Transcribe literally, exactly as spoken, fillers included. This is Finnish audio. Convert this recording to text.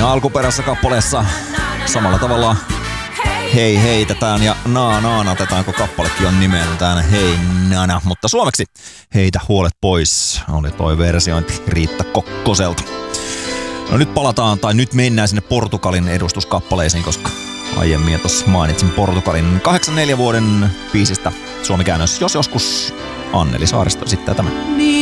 Siinä alkuperäisessä kappaleessa samalla tavalla hei heitetään ja naa naanatetaan, kun kappalekin on nimeltään Hei nana. Mutta suomeksi Heitä huolet pois oli toi versiointi Riitta Kokkoselta. No nyt palataan, tai nyt mennään sinne Portugalin edustuskappaleisiin, koska aiemmin tuossa mainitsin Portugalin kahdeksankymmentäneljä vuoden biisistä Suomi-käännös. Jos joskus Anneli Saaristo esittää tämän.